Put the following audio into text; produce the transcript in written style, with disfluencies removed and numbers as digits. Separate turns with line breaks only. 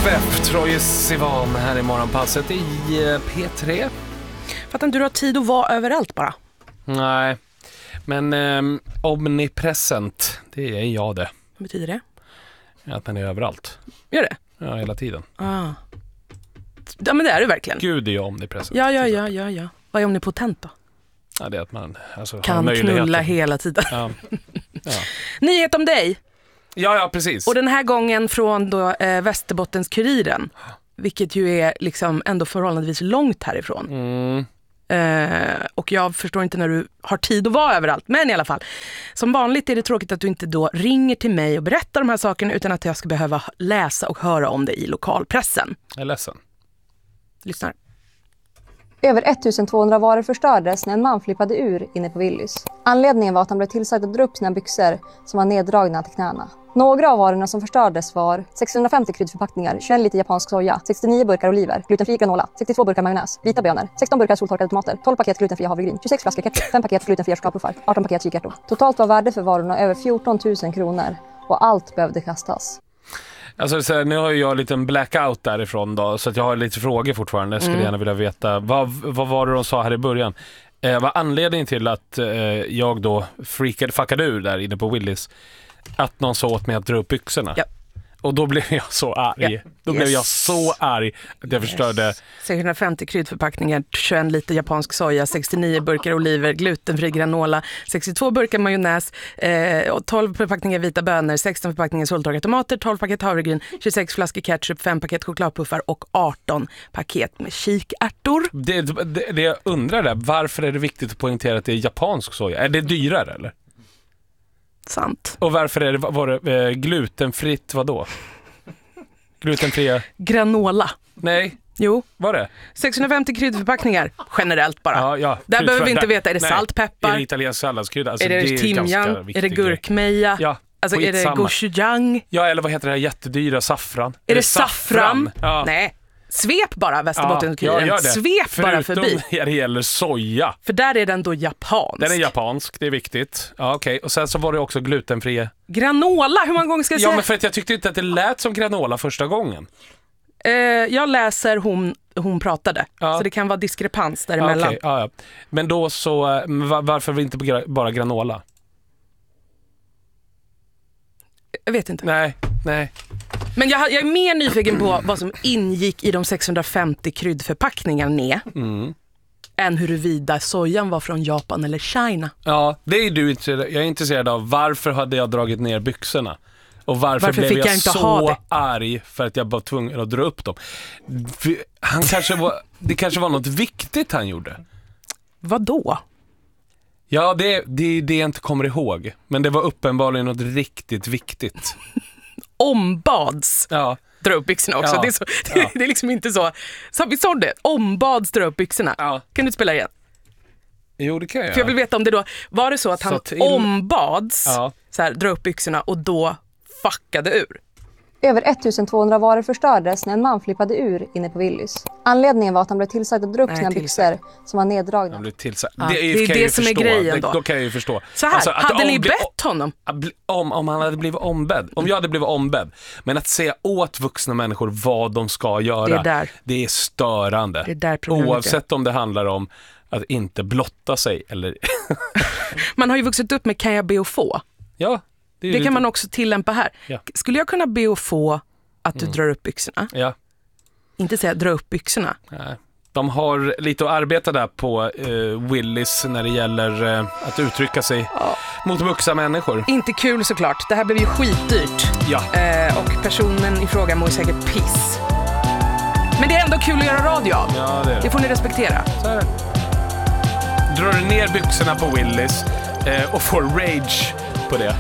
FF, Troye Sivan här i morgonpasset i P3.
Fattar inte, du har tid att vara överallt bara.
Nej, men omnipresent, det är jag det.
Vad betyder det?
Att man är överallt.
Gör det?
Ja, hela tiden.
Ja, men det är du verkligen.
Gud är ju omnipresent.
Ja. Vad är omnipotent då?
Ja, det är att man
kan knulla hela tiden.
Ja.
Nyhet om dig.
Ja, precis.
Och den här gången från då, Västerbottens-Kuriren. Vilket ju är liksom ändå förhållandevis långt härifrån. Och jag förstår inte när du har tid att vara överallt. Men i alla fall, som vanligt är det tråkigt att du inte då ringer till mig och berättar de här sakerna utan att jag ska behöva läsa och höra om det i lokalpressen.
Jag är ledsen.
Lyssnar.
Över 1200 varor förstördes när en man flippade ur inne på Willys. Anledningen var att han blev tillsagd att dra upp sina byxor som var neddragna till knäna. Några av varorna som förstördes var 650 kryddförpackningar, 21 liter japansk soja, 69 burkar oliver, glutenfri granola, 62 burkar majonnäs, vita bönor, 16 burkar soltorkade tomater, 12 paket glutenfria havregryn, 26 flaskor ketchup, 5 paket glutenfria chokladpuffar, 18 paket kikärtor. Totalt var värde för varorna över 14 000 kronor och allt behövde kastas.
Alltså så här, nu har jag en liten blackout därifrån då, så att jag har lite frågor fortfarande. Jag skulle gärna vilja veta, vad var det de sa här i början? Vad anledningen till att jag då fuckade ur där inne på Willys? Att någon sa åt mig att dra upp byxorna.
Ja.
Och då blev jag så arg.
Ja.
Då blev jag så arg att jag förstörde.
650 kryddförpackningar, 21 liter japansk soja, 69 burkar oliver, glutenfri granola, 62 burkar majonnäs, 12 förpackningar vita bönor, 16 förpackningar soltorkade tomater, 12 paket havregryn, 26 flaskor ketchup, 5 paket chokladpuffar och 18 paket med kikärtor.
Det jag undrar är, varför är det viktigt att poängtera att det är japansk soja? Är det dyrare eller?
Sant.
Och varför är det glutenfritt vadå? Glutenfria?
Granola.
Nej.
Jo.
Var det?
650 kryddförpackningar, generellt bara.
Ja.
Där behöver vi inte veta, är det
nej.
saltpeppar?
Är det italiensk salladskrydda? Alltså,
är det timjan? Är det gurkmeja?
Ja.
Alltså är det gochujang?
Ja, eller vad heter det här jättedyra saffran?
Är det saffran?
Ja.
Nej. Svep bara Västerbottens-Kuriren.
Ja,
svep bara förbi.
Förutom när det gäller soja.
För där är den då japansk.
Den är japansk, det är viktigt. Ja, okej. Och sen så var det också glutenfria.
Granola, hur många gånger ska jag säga?
Ja, men för att jag tyckte inte att det lät som granola första gången.
Jag läser hon pratade. Ja. Så det kan vara diskrepans däremellan.
Okej, ja. Men då så, varför inte bara granola?
Jag vet inte.
Nej.
Men jag är mer nyfiken på vad som ingick i de 650 kryddförpackningarna än huruvida sojan var från Japan eller China.
Ja, det är du intresserad. Jag är intresserad av varför hade jag dragit ner byxorna? Och varför blev jag
inte
så arg för att jag var tvungen att dra upp dem? Det kanske var något viktigt han gjorde.
Vad då?
Ja, det är det jag inte kommer ihåg. Men det var uppenbarligen något riktigt viktigt.
Ombads dra upp byxorna också.
Ja.
Det är liksom inte så. Vi sa det, ombads dra upp byxorna. Ja. Kan du spela igen?
Jo, det kan jag.
För jag vill veta om det då, var det så att han ombads så här, dra upp byxorna och då fuckade ur?
Över 1200 varor förstördes när en man flippade ur inne på Willys. Anledningen var att han blev tillsagd att dra upp sina byxor som var neddragna.
Han blev tillsagd.
Det är det som är grejen då.
Då kan jag ju förstå.
Så här, alltså, hade ni bett honom?
Om han hade blivit ombedd. Om jag hade blivit ombedd. Men att säga åt vuxna människor vad de ska göra. Det är störande.
Det är där problemet
oavsett om det handlar om att inte blotta sig eller...
Man har ju vuxit upp med kan jag be och få.
Ja.
Det kan man också tillämpa här.
Ja.
Skulle jag kunna be och få att du drar upp byxorna?
Ja.
Inte säga dra upp byxorna.
Nej. De har lite att arbeta där på Willys när det gäller att uttrycka sig mot vuxna människor.
Inte kul såklart. Det här blev ju skitdyrt.
Ja.
Och personen i fråga mår säkert piss. Men det är ändå kul att göra radio av.
Ja, det är det.
Det får ni respektera.
Så är det. Drar du ner byxorna på Willys och får rage på det.